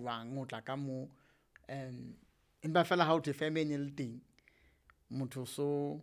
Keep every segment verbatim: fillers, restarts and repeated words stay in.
jwang o tla ka mo um empa fela ha o the family le teng motho so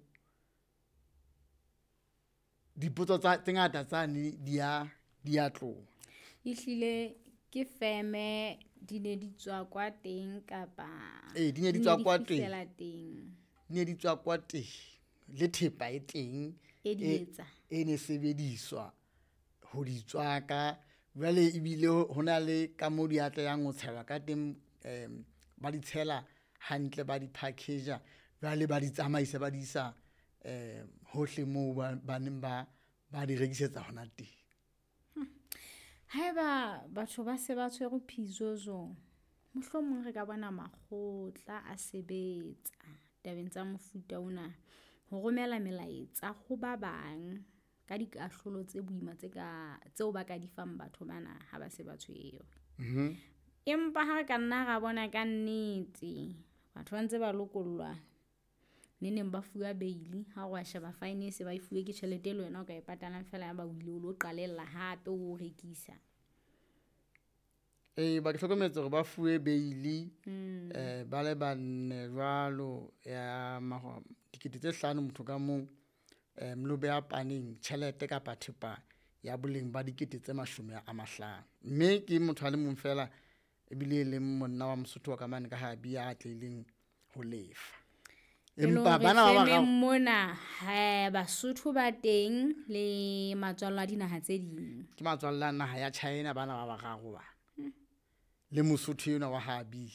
dipotso tsa tse ngata tsane di a di a tloha Ihlile ke feme di ne di tswa kwa teng kapa eh di ne di tswa kwa teng teng ne di tswa kwa teng le thepa e teng e di etsa e ne sebediswa ho di tswaka jwale ebile hona le ka mo di atlehang ho tshelwa ka teng em ba di tshela hantle ba di package jwale ba di tsamaisa ba di isa eh hohle mo ba neng ba ba di rekisetsa hona teng. Haeba batho ba se ba tshwere Pizzozo mohlomong re ka bona makgotla a sebetsa tabeng tsa mofuta ona ho romela melaetsa ho ba bang ka dikahlolo tse boima tse ka tseo ba ka di fang batho bana ha ba se ba tshwere. Mhm. Empa ha ka nna ra bona ka nnete batho ba ntse ba lokollwa neneng ba fuwa beili ha wa sheba fine se ba ifuwe ke tjhelete le wena o ka e patalang fela ya ba wile o lo qalella hape ho rekisa. Eh ba ke hlokometse hore ba fuwe beili eh ba le banne jwalo ya ma dikete tse hlano motho ka mong eh mlobe ya paneng tjhelete ka thepa ya boleng ba dikete tse mashome a mahlano mme ke motho a le mong fela ebile le monna wa Mosotho wa ka mane ka ha bia a tlileng ho lefa. Empa bana ba ba mona ha Basotho ba teng le matswalla a dinaha tse ding ke matswalla naha ya China bana ba ba raro ba le Mosotho yona wa habi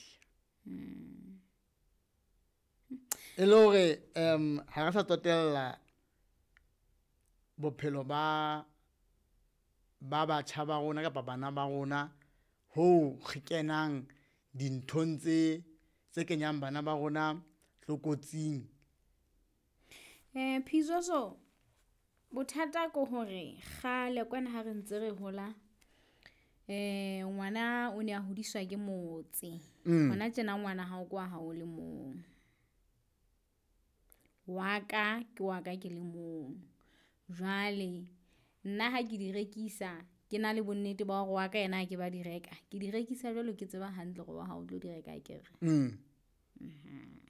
e le hore em ha re sa tsotella bophelo ba ba batjha ba rona kapa bana ba rona ho re kenang dinthong tse tse kenyang bana ba rona hlokotsing. eh Pizzozo bothata ko hore kgale kwana ha re ntse re hola eh ngwana o ne a hodiswa ke motse hona tjena ngwana ha o kwa ha o le mong waka ke waka ke le mong jwale nna ha ke di rekisa ke na le bonnete ba hore waka yena ke ba di reka ke di rekisa jwalo ke tseba hantle go ba ha o tlo di reka ke re mm mhm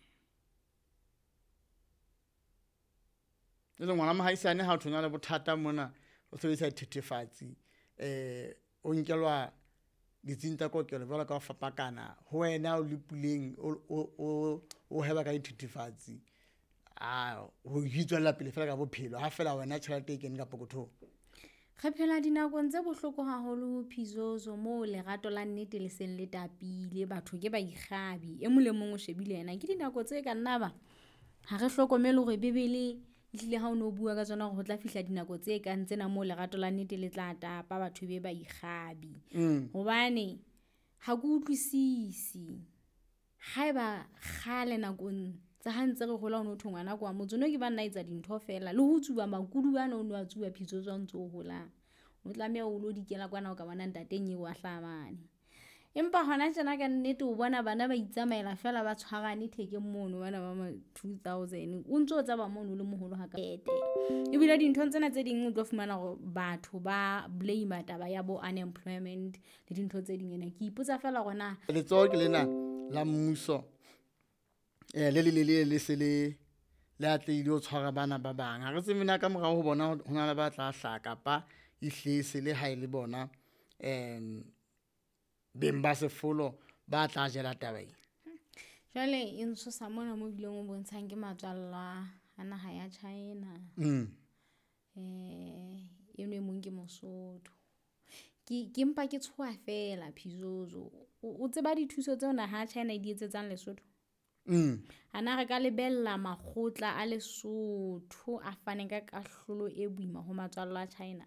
le ngwana mohaisane ha o thonya le bothata mona o sebedisa dithethefatsi eh o nkelwa ditsinta kokelo jwalo ka ho fapakana ho wena o lepuleng o o o heba ka dithethefatsi a ho hitswela pele fela ka bophelo ha fela wena tjhelete e kene ka pokothong. Re phela dinakong tse bohloko haholo ho Pizzozo mo lerato la nnete le seng le tapile batho ke ba ikgabi e mole mong o shebile yena ke dinako tse ka nna ba ha re hlokomele hore bebele ile ha o no bua ka tsona go tla fihla dinako tse ka ntsena mo lerato la nnete le tla tapa batho be ba ikgabi hobane ha go utlwisisi haeba khale nakong tsa hantse re hola ono thongwana kwa motsono ke ba nna etsa dintho fela le ho tsuba makudu bana o no a tsuba Pizzozo ntse o hola o tlameha o lo dikela kwana o ka bona ntateng eo a hlamane empa hona tjena ka nnete o bona bana ba itsamaela fela ba tshwarane thekeng mono bana ba two thousand o ntse o tsaba mono le moholo ha ka ete ebile dintho tsena tse ding o tlo fumana hore batho ba blame taba ya bo unemployment le dintho tse ding ena ke ipotsa fela gona le tso ke lena la mmuso eh le le le le se le la tle o tshwara bana ba bang ha re se mena ka morao ho bona hona le ba tla hla kapa ihlese le ha ile bona em beng ba sefolo ba tla jela tabai jale inso sa mona mo bileng o bontshang ke matswalla a naha ya China mm eh eno e mong ke Mosotho ke ke mpa ke tshoa fela Pizzozo o tseba dithuso tsena ha China di etsetsang Lesotho mm ana re ka lebella makgotla a Lesotho a fane ka kahlolo e boima ho matswalla a China.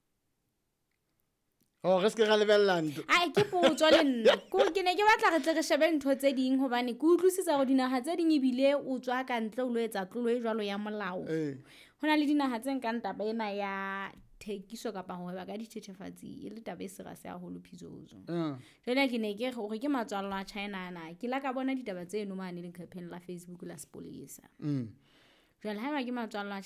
Oh re se re lebella ntlo ai ke potso le nna ko ke ne ke batla re tle re shebe ntho tse ding hobane ke utlwisisa go dinaga tse ding ebile o tswa ka ntle o lo etsa tlolo e jwalo ya molao hona le dinaga tse nkang taba ena ya thekiso kapa ho ba ka dithethefatsi e le taba e sera se haholo Pizzozo jona ke ne ke gore ke matswalla a China ana ke la ka bona ditaba tse no mane le campaign la Facebook la Spolisa mm jwale ha ba ke matswalla